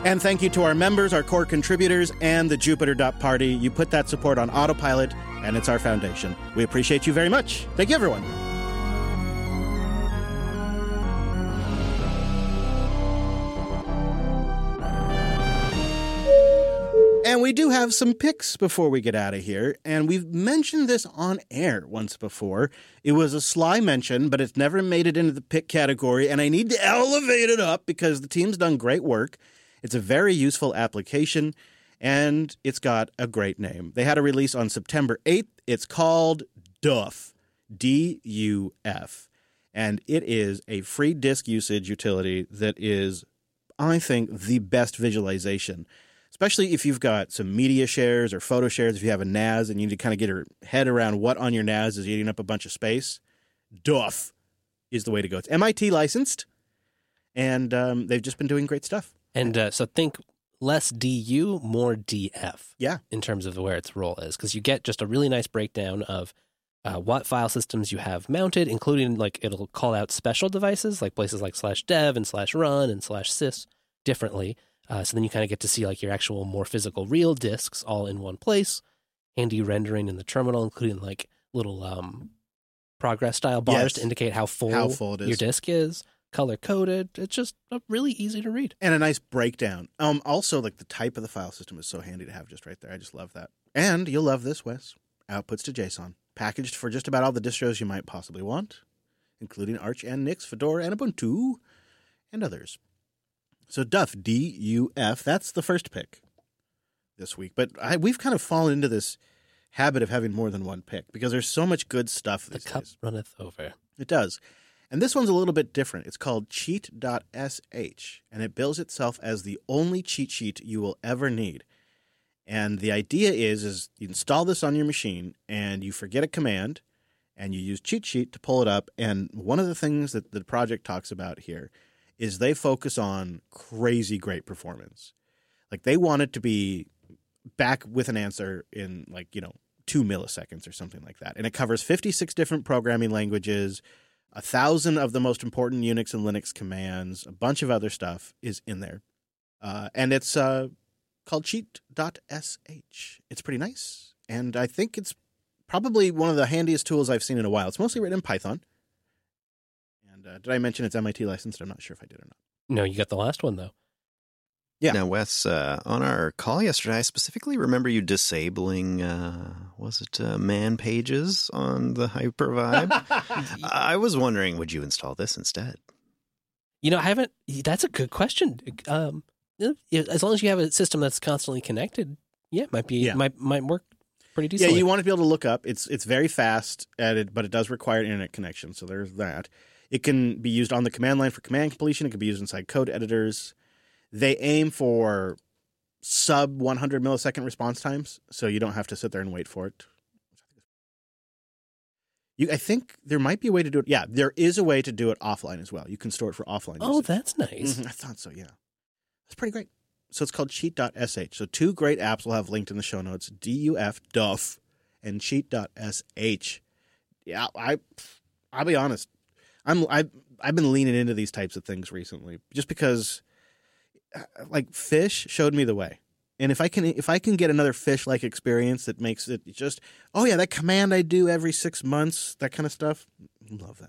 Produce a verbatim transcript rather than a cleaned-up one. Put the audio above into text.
And thank you to our members, our core contributors, and the Jupiter Party. You put that support on autopilot, and it's our foundation. We appreciate you very much. Thank you, everyone. And we do have some picks before we get out of here, and we've mentioned this on air once before. It was a sly mention, but it's never made it into the pick category, and I need to elevate it up because the team's done great work. It's a very useful application, and it's got a great name. They had a release on September eighth. It's called Duff, D U F, and it is a free disk usage utility that is, I think, the best visualization. Especially if you've got some media shares or photo shares, if you have a N A S and you need to kind of get your head around what on your N A S is eating up a bunch of space, Duff is the way to go. It's M I T licensed, and um, they've just been doing great stuff. And uh, so think less D U, more D F. Yeah. In terms of where its role is, because you get just a really nice breakdown of uh, what file systems you have mounted, including like it'll call out special devices like places like slash dev and slash run and slash sys differently. Uh, so then you kind of get to see like your actual more physical real disks all in one place. Handy rendering in the terminal, including like little um, progress style bars yes. to indicate how full, how full it is. your disk is. Color coded. It's just uh, really easy to read. And a nice breakdown. Um, also, like the type of the file system is so handy to have just right there. I just love that. And you'll love this, Wes. Outputs to JSON. Packaged for just about all the distros you might possibly want, including Arch and Nix, Fedora, and Ubuntu, and others. So Duff, D U F, that's the first pick this week. But I, we've kind of fallen into this habit of having more than one pick because there's so much good stuff these days. The cup days. runneth over. It does. And this one's a little bit different. It's called cheat dot S H, and it bills itself as the only cheat sheet you will ever need. And the idea is, is you install this on your machine, and you forget a command, and you use cheat sheet to pull it up. And one of the things that the project talks about here is they focus on crazy great performance. Like they want it to be back with an answer in like, you know, two milliseconds or something like that. And it covers fifty-six different programming languages, a thousand of the most important Unix and Linux commands, a bunch of other stuff is in there. Uh, and it's uh, called cheat dot S H. It's pretty nice. And I think it's probably one of the handiest tools I've seen in a while. It's mostly written in Python. Uh, did I mention it's M I T licensed? I'm not sure if I did or not. No, you got the last one, though. Yeah. Now, Wes, uh, on our call yesterday, I specifically remember you disabling, uh, was it uh, man pages on the Hypervibe? I was wondering, would you install this instead? You know, I haven't. That's a good question. Um, as long as you have a system that's constantly connected, yeah, it might be yeah. might might work pretty decently. Yeah, you want to be able to look up. It's it's very fast at it, but it does require internet connection. So there's that. It can be used on the command line for command completion. It can be used inside code editors. They aim for sub one hundred millisecond response times, so you don't have to sit there and wait for it. You, I think there might be a way to do it. Yeah, there is a way to do it offline as well. You can store it for offline Oh, usage. that's nice. Mm-hmm, I thought so, yeah. That's pretty great. So it's called cheat dot S H. So two great apps we'll have linked in the show notes, D U F, Duff, and cheat dot S H. Yeah, I, I'll be honest. I'm I've I've been leaning into these types of things recently, just because, like, Fish showed me the way, and if I can if I can get another Fish-like experience that makes it just oh yeah that command I do every six months, that kind of stuff, love that.